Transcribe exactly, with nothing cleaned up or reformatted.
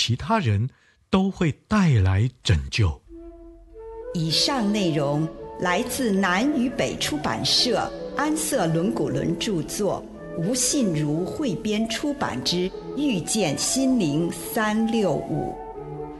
其他人都会带来拯救。 以上内容来自南与北出版社安瑟伦古伦著作，吴信如汇编出版之《遇见心灵三六五》。